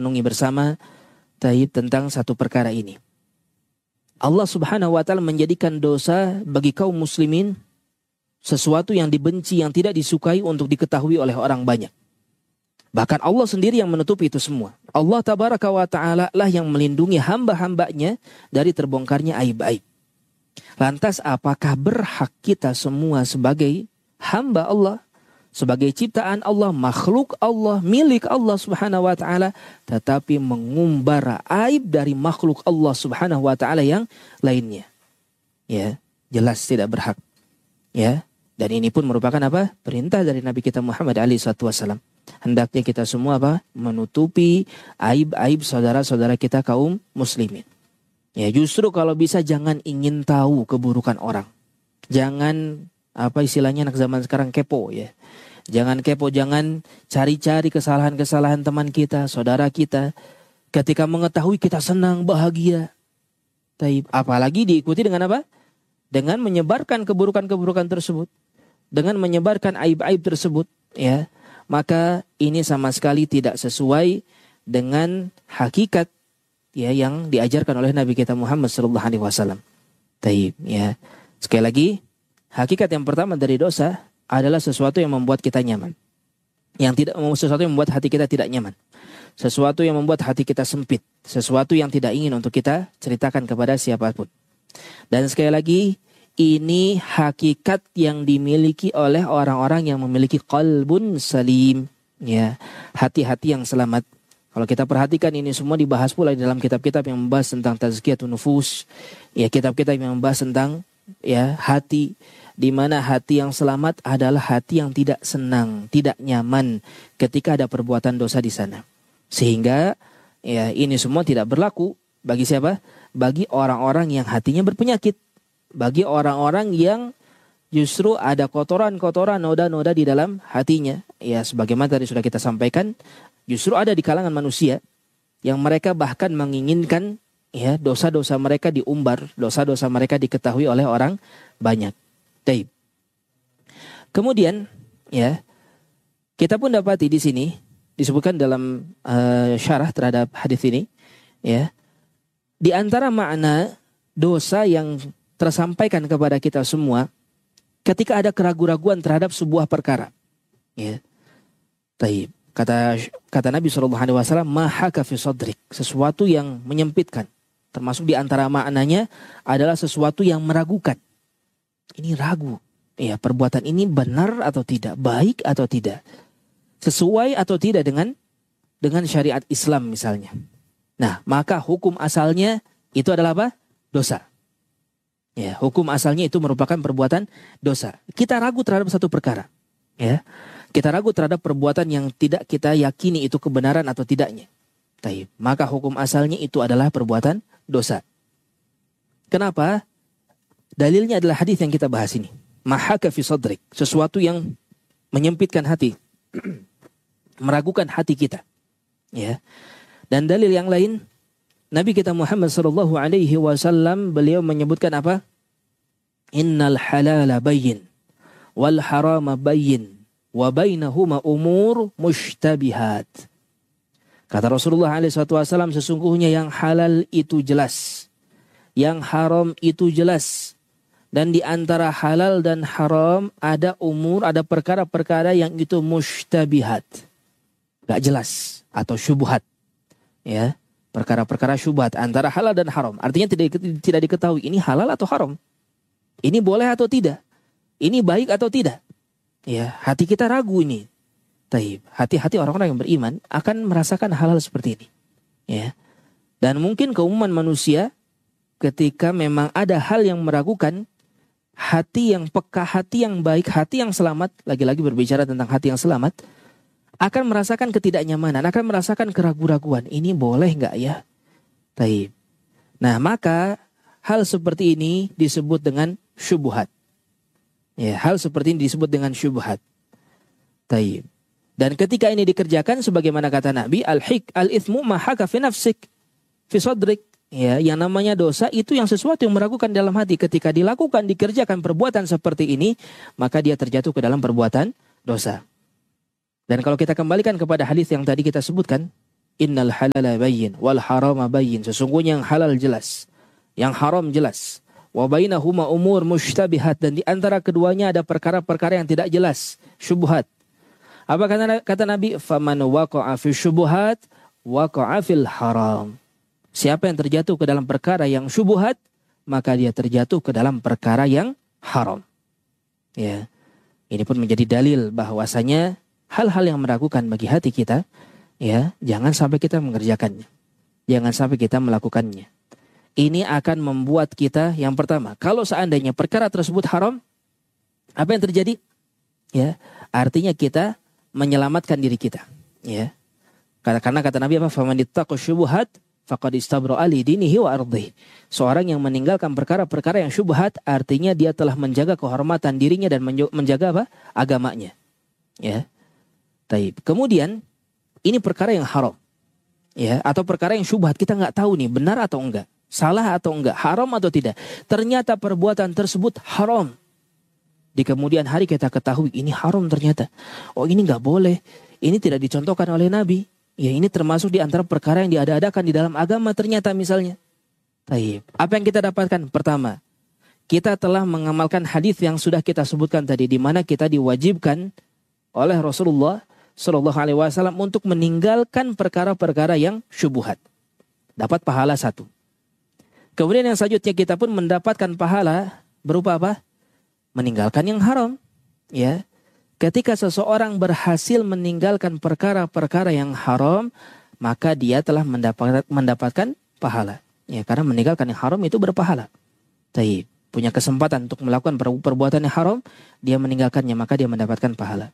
renungi bersama tentang satu perkara ini. Allah Subhanahu wa taala menjadikan dosa bagi kaum muslimin sesuatu yang dibenci, yang tidak disukai untuk diketahui oleh orang banyak. Bahkan Allah sendiri yang menutupi itu semua. Allah tabaraka wa ta'ala lah yang melindungi hamba-hambanya dari terbongkarnya aib-aib. Lantas apakah berhak kita semua sebagai hamba Allah, sebagai ciptaan Allah, makhluk Allah, milik Allah subhanahu wa ta'ala, tetapi mengumbar aib dari makhluk Allah subhanahu wa ta'ala yang lainnya? Ya, jelas tidak berhak. Ya, dan ini pun merupakan apa? Perintah dari Nabi kita Muhammad SAW. Hendaknya kita semua apa? Menutupi aib-aib saudara-saudara kita kaum muslimin. Ya, justru kalau bisa jangan ingin tahu keburukan orang. Jangan apa istilahnya anak zaman sekarang kepo ya. Jangan kepo, jangan cari-cari kesalahan-kesalahan teman kita, saudara kita. Ketika mengetahui kita senang, bahagia. Apalagi diikuti dengan apa? Dengan menyebarkan keburukan-keburukan tersebut. Dengan menyebarkan aib-aib tersebut, ya. Maka ini sama sekali tidak sesuai dengan hakikat ya yang diajarkan oleh Nabi kita Muhammad sallallahu alaihi wasallam. Ya. Sekali lagi, hakikat yang pertama dari dosa adalah sesuatu yang membuat kita nyaman. Sesuatu yang membuat hati kita tidak nyaman. Sesuatu yang membuat hati kita sempit, sesuatu yang tidak ingin untuk kita ceritakan kepada siapapun. Dan sekali lagi, ini hakikat yang dimiliki oleh orang-orang yang memiliki qalbun salim, ya, hati-hati yang selamat. Kalau kita perhatikan ini semua dibahas pula di dalam kitab-kitab yang membahas tentang tazkiyatun nufus, ya, kitab-kitab yang membahas tentang ya hati, di mana hati yang selamat adalah hati yang tidak senang, tidak nyaman ketika ada perbuatan dosa di sana. Sehingga ya ini semua tidak berlaku bagi siapa? Bagi orang-orang yang hatinya berpenyakit. Bagi orang-orang yang justru ada kotoran-kotoran, noda-noda di dalam hatinya. Ya, sebagaimana tadi sudah kita sampaikan, justru ada di kalangan manusia yang mereka bahkan menginginkan ya dosa-dosa mereka diumbar, dosa-dosa mereka diketahui oleh orang banyak. Baik. Kemudian ya, kita pun dapati di sini disebutkan dalam syarah terhadap hadis ini, ya, di antara makna dosa yang tersampaikan kepada kita semua ketika ada keraguan-raguan terhadap sebuah perkara. Ya. Taib. Kata Nabi SAW, mahaka fi sadrik, sesuatu yang menyempitkan. Termasuk di antara maknanya adalah sesuatu yang meragukan. Ini ragu. Ya, perbuatan ini benar atau tidak, baik atau tidak, sesuai atau tidak dengan syariat Islam misalnya. Nah, maka hukum asalnya itu adalah apa? Dosa. Ya, hukum asalnya itu merupakan perbuatan dosa. Kita ragu terhadap satu perkara. Ya, kita ragu terhadap perbuatan yang tidak kita yakini itu kebenaran atau tidaknya. Maka hukum asalnya itu adalah perbuatan dosa. Kenapa? Dalilnya adalah hadis yang kita bahas ini. Mahaka fi sadrik, sesuatu yang menyempitkan hati, meragukan hati kita. Ya. Dan dalil yang lain, Nabi kita Muhammad sallallahu alaihi wasallam beliau menyebutkan apa? Innal halala bayyin wal harama bayyin wa bainahuma umur mushtabihat. Kata Rasulullah alaihi wasallam, sesungguhnya yang halal itu jelas, yang haram itu jelas, dan di antara halal dan haram ada umur, ada perkara-perkara yang itu mushtabihat, gak jelas atau syubhat. Ya, perkara-perkara syubhat antara halal dan haram. Artinya tidak diketahui ini halal atau haram. Ini boleh atau tidak. Ini baik atau tidak. Ya, hati kita ragu ini. Hati-hati orang-orang yang beriman akan merasakan hal-hal seperti ini. Ya. Dan mungkin keumuman manusia ketika memang ada hal yang meragukan, hati yang peka, hati yang baik, hati yang selamat, lagi-lagi berbicara tentang hati yang selamat, akan merasakan ketidaknyamanan, akan merasakan keraguan-raguan. Ini boleh nggak ya? Nah, maka hal seperti ini disebut dengan syubhat. Ya, hal seperti ini disebut dengan syubhat. Dan ketika ini dikerjakan, sebagaimana kata Nabi, al-ithmu mahaka fi nafsik fi sadrik. Ya, yang namanya dosa itu yang sesuatu yang meragukan dalam hati. Ketika dilakukan, dikerjakan perbuatan seperti ini, maka dia terjatuh ke dalam perbuatan dosa. Dan kalau kita kembalikan kepada hadis yang tadi kita sebutkan, Innal halala bayyin wal harama bayyin. Sesungguhnya yang halal jelas, yang haram jelas. Wa bainahuma umur mushtabihat, dan di antara keduanya ada perkara-perkara yang tidak jelas, syubhat. Apa kata Nabi? Faman waqa'a fi syubhat waqa'a fil haram. Siapa yang terjatuh ke dalam perkara yang syubhat, maka dia terjatuh ke dalam perkara yang haram. Ya. Ini pun menjadi dalil bahwasanya hal-hal yang meragukan bagi hati kita, ya, jangan sampai kita mengerjakannya. Jangan sampai kita melakukannya. Ini akan membuat kita, yang pertama, kalau seandainya perkara tersebut haram, apa yang terjadi? Ya, artinya kita menyelamatkan diri kita. Ya, karena kata Nabi apa? Faman ittaqa syubhat faqad istabra'a li dinihi wa ardhihi. Seorang yang meninggalkan perkara-perkara yang syubhat, artinya dia telah menjaga kehormatan dirinya dan menjaga apa? Agamanya. Ya, taib. Kemudian ini perkara yang haram, ya, atau perkara yang syubhat, kita nggak tahu nih benar atau enggak. Salah atau enggak, haram atau tidak. Ternyata perbuatan tersebut haram. Di kemudian hari kita ketahui ini haram ternyata. Oh, ini enggak boleh. Ini tidak dicontohkan oleh Nabi. Ya, ini termasuk di antara perkara yang diada-adakan di dalam agama ternyata misalnya. Taib. Apa yang kita dapatkan? Pertama, kita telah mengamalkan hadis yang sudah kita sebutkan tadi, di mana kita diwajibkan oleh Rasulullah Shallallahu Alaihi Wasallam untuk meninggalkan perkara-perkara yang syubhat. Dapat pahala 1. Kemudian yang selanjutnya kita pun mendapatkan pahala berupa apa? Meninggalkan yang haram. Ya, ketika seseorang berhasil meninggalkan perkara-perkara yang haram, maka dia telah mendapatkan pahala. Ya, karena meninggalkan yang haram itu berpahala. Taib. Punya kesempatan untuk melakukan perbuatan yang haram, dia meninggalkannya, maka dia mendapatkan pahala.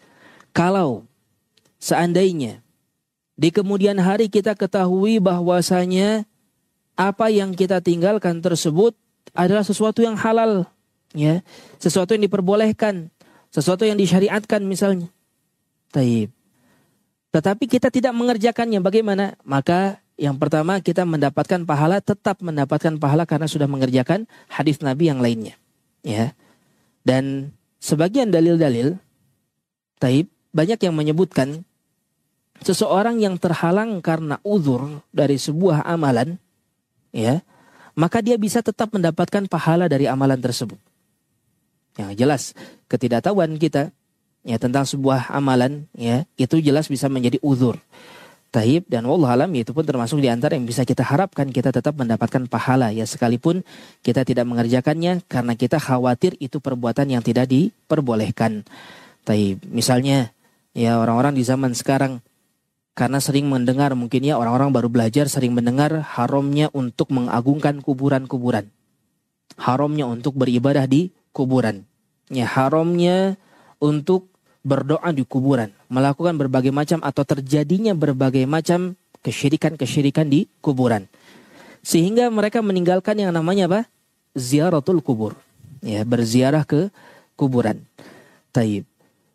Kalau seandainya di kemudian hari kita ketahui bahwasanya apa yang kita tinggalkan tersebut adalah sesuatu yang halal, ya, sesuatu yang diperbolehkan, sesuatu yang disyariatkan misalnya. Taib. Tetapi kita tidak mengerjakannya, bagaimana? Maka yang pertama kita mendapatkan pahala, tetap mendapatkan pahala karena sudah mengerjakan hadis Nabi yang lainnya, ya. Dan sebagian dalil-dalil, taib, banyak yang menyebutkan seseorang yang terhalang karena uzur dari sebuah amalan, ya, maka dia bisa tetap mendapatkan pahala dari amalan tersebut. Yang jelas ketidaktahuan kita, ya, tentang sebuah amalan, ya, itu jelas bisa menjadi uzur. Taib, dan wallahu alam, itu pun termasuk di antara yang bisa kita harapkan kita tetap mendapatkan pahala, ya, sekalipun kita tidak mengerjakannya karena kita khawatir itu perbuatan yang tidak diperbolehkan. Taib. Misalnya, ya, orang-orang di zaman sekarang karena sering mendengar, mungkin ya orang-orang baru belajar, sering mendengar haramnya untuk mengagungkan kuburan-kuburan. Haramnya untuk beribadah di kuburan. Ya, haramnya untuk berdoa di kuburan. Melakukan berbagai macam atau terjadinya berbagai macam kesyirikan-kesyirikan di kuburan. Sehingga mereka meninggalkan yang namanya apa? Ziaratul kubur. Ya, berziarah ke kuburan. Taib.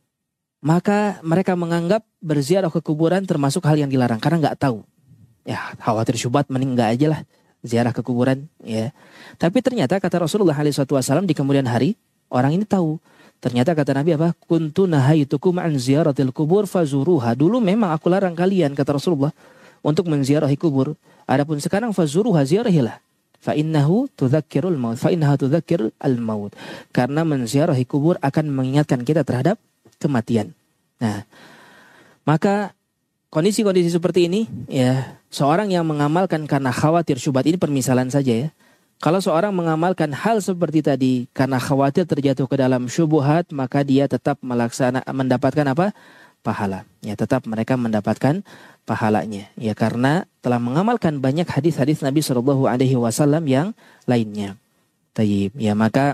Maka mereka menganggap berziarah ke kuburan termasuk hal yang dilarang karena nggak tahu. Ya, khawatir syubhat, mending nggak aja lah ziarah ke kuburan. Ya, tapi ternyata kata Rasulullah SAW di kemudian hari orang ini tahu. Ternyata kata Nabi apa? Kuntu nahaitukum an ziyaratil kubur fazuruha. Dulu memang aku larang kalian, kata Rasulullah, untuk menziarahi kubur. Adapun sekarang fazuruha, ziarahilah. Fa innahu tudzakkirul maut. Fa innaha tudzakkirul maut. Karena menziarahi kubur akan mengingatkan kita terhadap kematian. Nah, maka kondisi-kondisi seperti ini, ya, seorang yang mengamalkan karena khawatir syubhat, ini permisalan saja ya. Kalau seorang mengamalkan hal seperti tadi karena khawatir terjatuh ke dalam syubhat, maka dia tetap mendapatkan apa? Pahala. Ya, tetap mereka mendapatkan pahalanya. Ya, karena telah mengamalkan banyak hadis-hadis Nabi SAW yang lainnya. Tayyib. Ya, maka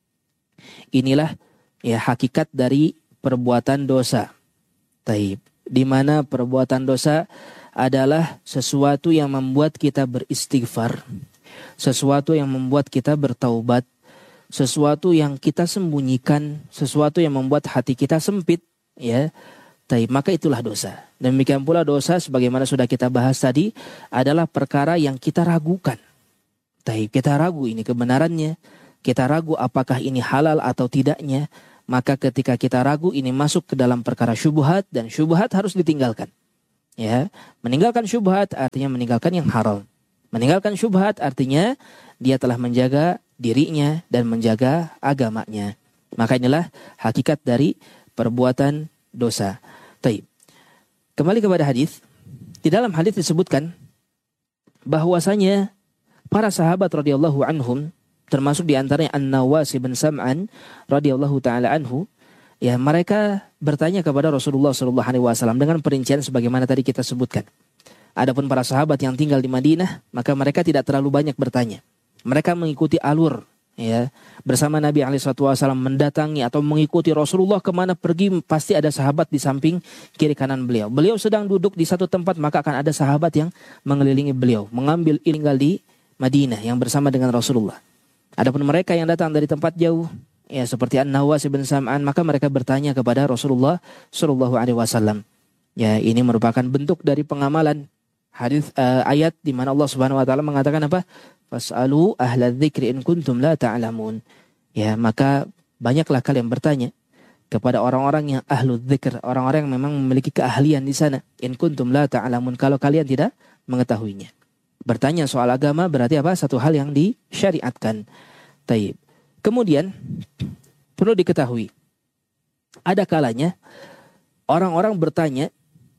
inilah, ya, hakikat dari perbuatan dosa. Taib. Di mana perbuatan dosa adalah sesuatu yang membuat kita beristighfar, sesuatu yang membuat kita bertaubat, sesuatu yang kita sembunyikan, sesuatu yang membuat hati kita sempit, ya. Taib. Maka itulah dosa. Demikian pula dosa sebagaimana sudah kita bahas tadi adalah perkara yang kita ragukan. Taib. Kita ragu ini kebenarannya, kita ragu apakah ini halal atau tidaknya. Maka ketika kita ragu, ini masuk ke dalam perkara syubhat, dan syubhat harus ditinggalkan. Ya, meninggalkan syubhat artinya meninggalkan yang haram. Meninggalkan syubhat artinya dia telah menjaga dirinya dan menjaga agamanya. Maka inilah hakikat dari perbuatan dosa. Taib. Kembali kepada hadis. Di dalam hadis disebutkan bahwasanya para sahabat radhiyallahu anhum, termasuk di antaranya An-Nawas bin Sam'an radhiyallahu taala anhu, ya mereka bertanya kepada Rasulullah sallallahu alaihi wasallam dengan perincian sebagaimana tadi kita sebutkan. Adapun para sahabat yang tinggal di Madinah, maka mereka tidak terlalu banyak bertanya. Mereka mengikuti alur, ya, bersama Nabi SAW mendatangi atau mengikuti Rasulullah kemana pergi, pasti ada sahabat di samping kiri kanan beliau. Beliau sedang duduk di satu tempat, maka akan ada sahabat yang mengelilingi beliau, mengambil tinggal di Madinah yang bersama dengan Rasulullah. Adapun mereka yang datang dari tempat jauh, ya seperti An-Nawas bin Sam'an, maka mereka bertanya kepada Rasulullah SAW. Ya, ini merupakan bentuk dari pengamalan hadis ayat di mana Allah Subhanahu wa taala mengatakan apa? Fas'alu ahla dzikri in kuntum la ta'lamun. Ya, maka banyaklah kalian bertanya kepada orang-orang yang ahlu dzikr, orang-orang yang memang memiliki keahlian di sana. In kuntum la ta'lamun, kalau kalian tidak mengetahuinya. Bertanya soal agama berarti apa? Satu hal yang disyariatkan. Taib. Kemudian perlu diketahui, ada kalanya orang-orang bertanya,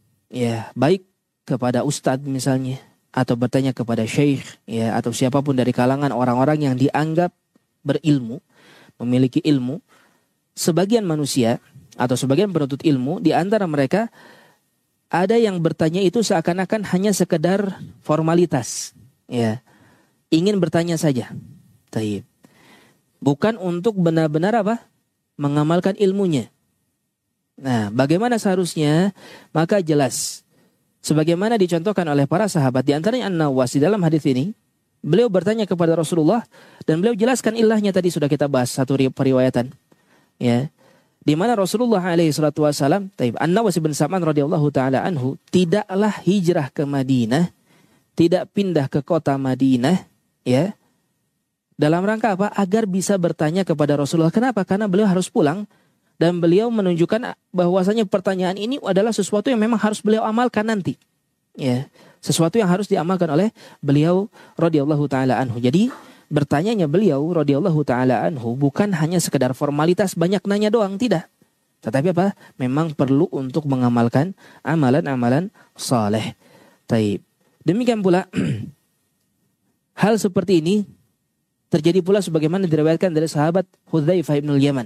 ya baik kepada ustadz misalnya, atau bertanya kepada syekh, ya, atau siapapun dari kalangan orang-orang yang dianggap berilmu, memiliki ilmu. Sebagian manusia atau sebagian penuntut ilmu di antara mereka ada yang bertanya itu seakan-akan hanya sekedar formalitas, ya, ingin bertanya saja. Taib. Bukan untuk benar-benar apa? Mengamalkan ilmunya. Nah, bagaimana seharusnya? Maka jelas sebagaimana dicontohkan oleh para sahabat, di antaranya An-Nawas di dalam hadis ini, beliau bertanya kepada Rasulullah dan beliau jelaskan ilahnya, tadi sudah kita bahas satu periwayatan. Ya. Di mana Rasulullah alaihi salatu wasallam, An-Nawas bin Sam'an radhiyallahu taala anhu tidaklah hijrah ke Madinah, tidak pindah ke kota Madinah, ya. Dalam rangka apa? Agar bisa bertanya kepada Rasulullah. Kenapa? Karena beliau harus pulang. Dan beliau menunjukkan bahwasanya pertanyaan ini adalah sesuatu yang memang harus beliau amalkan nanti. Ya, sesuatu yang harus diamalkan oleh beliau radhiyallahu taala anhu. Jadi bertanyanya beliau radhiyallahu taala anhu bukan hanya sekedar formalitas banyak nanya doang, tidak. Tetapi apa? Memang perlu untuk mengamalkan amalan-amalan saleh. Taib. Demikian pula hal seperti ini terjadi pula sebagaimana diriwayatkan dari sahabat Hudzaifah bin Yaman.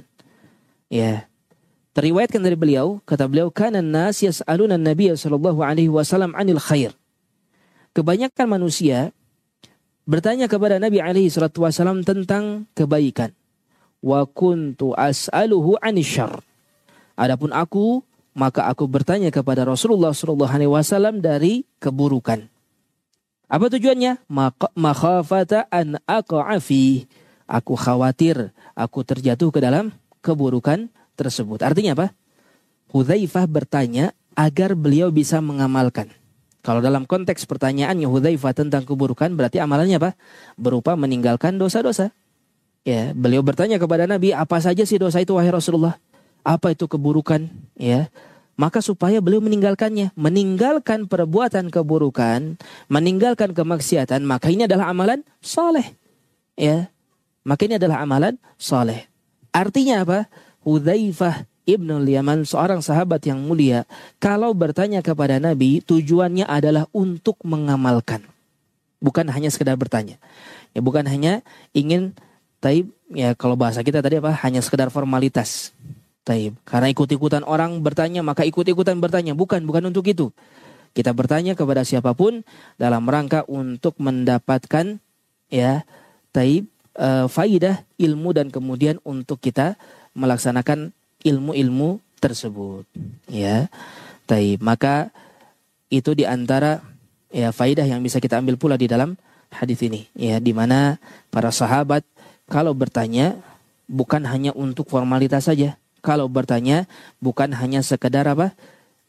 Ya, teriwayatkan dari beliau, kata beliau, kana an-nas yas'aluna an-nabiy sallallahu alaihi wasallam 'anil khair. Kebanyakan manusia bertanya kepada Nabi alaihi salatu wasallam tentang kebaikan. Wa kuntu as'aluhu 'anil syarr. Adapun aku, maka aku bertanya kepada Rasulullah sallallahu alaihi wasallam dari keburukan. Apa tujuannya? Makhafata an aqa'a fi. Aku khawatir aku terjatuh ke dalam keburukan tersebut. Artinya apa? Hudzaifah bertanya agar beliau bisa mengamalkan. Kalau dalam konteks pertanyaannya Hudzaifah tentang keburukan, berarti amalannya apa? Berupa meninggalkan dosa-dosa. Ya, beliau bertanya kepada Nabi, apa saja sih dosa itu wahai Rasulullah? Apa itu keburukan? Ya, maka supaya beliau meninggalkannya, meninggalkan perbuatan keburukan, meninggalkan kemaksiatan, maka ini adalah amalan saleh. Ya, maka ini adalah amalan saleh. Artinya apa? Hudzaifah ibn Yaman, seorang sahabat yang mulia, kalau bertanya kepada Nabi, tujuannya adalah untuk mengamalkan. Bukan hanya sekedar bertanya. Ya, bukan hanya ingin, taib, ya kalau bahasa kita tadi apa? Hanya sekedar formalitas. Taib. Karena ikut-ikutan orang bertanya, maka ikut-ikutan bertanya. Bukan untuk itu. Kita bertanya kepada siapapun dalam rangka untuk mendapatkan, ya, taib, faidah ilmu dan kemudian untuk kita melaksanakan ilmu-ilmu tersebut, ya. Taib. Maka itu diantara ya faidah yang bisa kita ambil pula di dalam hadis ini, ya, di mana para sahabat kalau bertanya bukan hanya untuk formalitas saja, kalau bertanya bukan hanya sekedar apa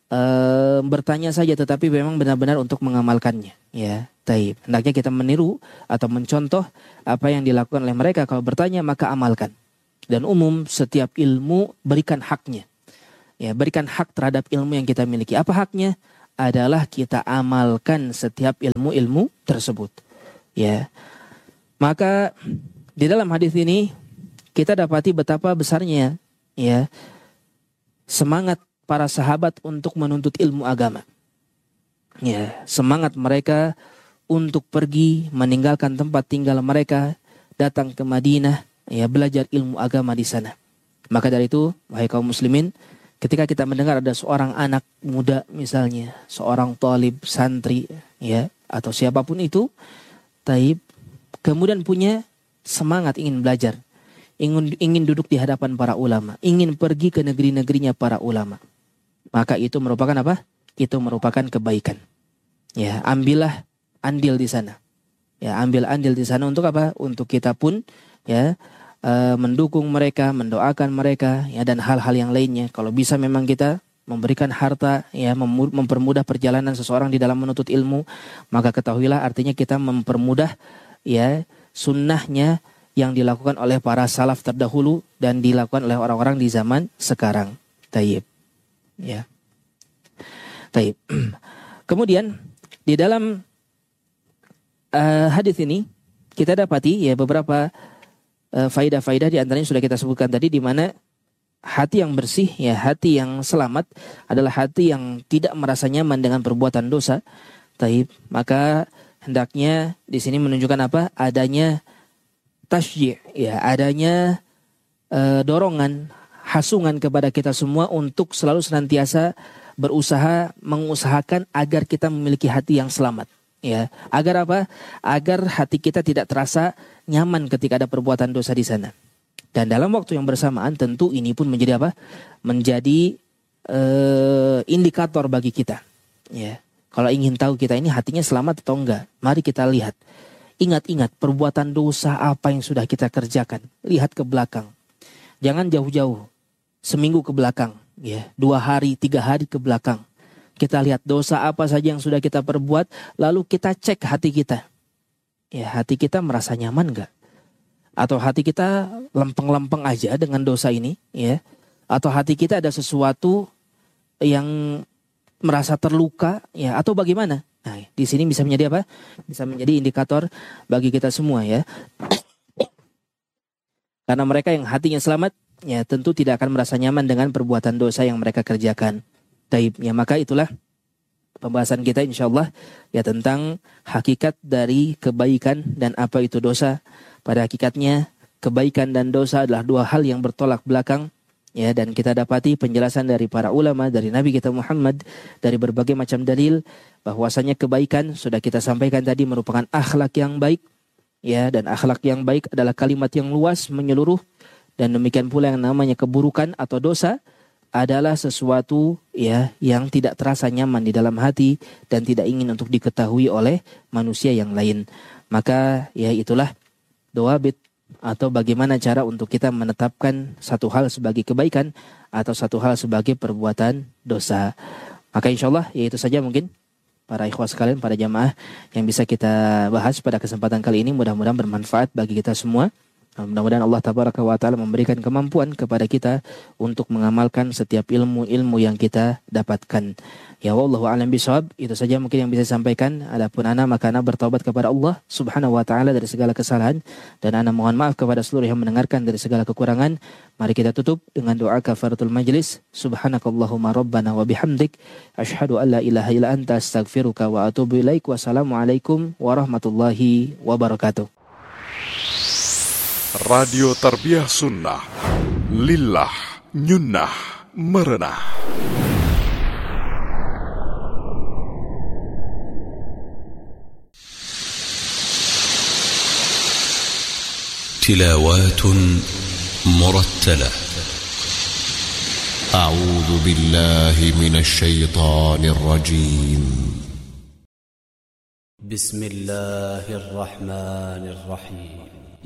bertanya saja, tetapi memang benar-benar untuk mengamalkannya, ya. Taib. Hendaknya kita meniru atau mencontoh apa yang dilakukan oleh mereka. Kalau bertanya maka amalkan. Dan umum setiap ilmu berikan haknya. Ya, berikan hak terhadap ilmu yang kita miliki. Apa haknya? adalah kita amalkan setiap ilmu-ilmu tersebut. Ya. Maka di dalam hadis ini kita dapati betapa besarnya ya semangat para sahabat untuk menuntut ilmu agama. Ya, semangat mereka untuk pergi meninggalkan tempat tinggal mereka, datang ke Madinah, ya belajar ilmu agama di sana. Maka dari itu, wahai kaum muslimin, ketika kita mendengar ada seorang anak muda misalnya, seorang thalib, santri, ya atau siapapun itu, taib, kemudian punya semangat ingin belajar, ingin duduk di hadapan para ulama, ingin pergi ke negeri-negerinya para ulama, maka itu merupakan apa? Itu merupakan kebaikan. Ya, ambillah andil di sana. Ya, ambil andil di sana untuk apa? Untuk kita pun ya mendukung mereka, mendoakan mereka, ya dan hal-hal yang lainnya. Kalau bisa memang kita memberikan harta, ya mempermudah perjalanan seseorang di dalam menuntut ilmu, maka ketahuilah artinya kita mempermudah ya sunnahnya yang dilakukan oleh para salaf terdahulu dan dilakukan oleh orang-orang di zaman sekarang. Taib. Ya. Taib. Kemudian di dalam hadis ini kita dapati ya beberapa faidah-faidah, di antaranya sudah kita sebutkan tadi, di mana hati yang bersih, ya hati yang selamat adalah hati yang tidak merasa nyaman dengan perbuatan dosa. Taib. Maka hendaknya di sini menunjukkan apa? Adanya tasyi', ya adanya dorongan, hasungan kepada kita semua untuk selalu senantiasa mengusahakan agar kita memiliki hati yang selamat. Ya, agar apa? Agar hati kita tidak terasa nyaman ketika ada perbuatan dosa di sana. Dan dalam waktu yang bersamaan tentu ini pun menjadi apa? Menjadi indikator bagi kita. Ya, kalau ingin tahu kita ini hatinya selamat atau enggak, mari kita lihat. Ingat-ingat perbuatan dosa apa yang sudah kita kerjakan. Lihat ke belakang. Jangan jauh-jauh. Seminggu ke belakang. Ya, 2 hari, 3 hari ke belakang. Kita lihat dosa apa saja yang sudah kita perbuat, lalu kita cek hati kita. Ya, hati kita merasa nyaman enggak? Atau hati kita lempeng-lempeng aja dengan dosa ini, ya? Atau hati kita ada sesuatu yang merasa terluka, ya? Atau bagaimana? Nah, di sini bisa menjadi apa? Bisa menjadi indikator bagi kita semua, ya. Karena mereka yang hatinya selamat, ya tentu tidak akan merasa nyaman dengan perbuatan dosa yang mereka kerjakan. Taib, ya maka itulah pembahasan kita insyaallah ya tentang hakikat dari kebaikan dan apa itu dosa. Pada hakikatnya kebaikan dan dosa adalah 2 hal yang bertolak belakang, ya, dan kita dapati penjelasan dari para ulama, dari Nabi kita Muhammad, dari berbagai macam dalil bahwasanya kebaikan sudah kita sampaikan tadi merupakan akhlak yang baik, ya, dan akhlak yang baik adalah kalimat yang luas menyeluruh. Dan demikian pula yang namanya keburukan atau dosa adalah sesuatu ya yang tidak terasa nyaman di dalam hati dan tidak ingin untuk diketahui oleh manusia yang lain. Maka ya itulah dawabit atau bagaimana cara untuk kita menetapkan satu hal sebagai kebaikan atau satu hal sebagai perbuatan dosa. Maka insyaallah ya itu saja mungkin para ikhwah sekalian, para jamaah yang bisa kita bahas pada kesempatan kali ini. Mudah-mudahan bermanfaat bagi kita semua. Mudah-mudahan Allah Tabaraka wa Ta'ala memberikan kemampuan kepada kita untuk mengamalkan setiap ilmu-ilmu yang kita dapatkan. Ya wallahu a'lam bishawab. Itu saja mungkin yang bisa disampaikan. Adapun ana maka ana bertaubat kepada Allah Subhanahu wa Ta'ala dari segala kesalahan, dan ana mohon maaf kepada seluruh yang mendengarkan dari segala kekurangan. Mari kita tutup dengan doa kafaratul majlis. Subhanakallahumma rabbana wa bihamdik asyhadu an la ilaha illa anta astaghfiruka wa atubu ilaik. Wassalamualaikum warahmatullahi wabarakatuh. Radio Tarbiyah Sunnah Lillah Nyunnah Merenah. تلاوات مرتلة. أعوذ بالله من الشيطان الرجيم. بسم الله الرحمن الرحيم.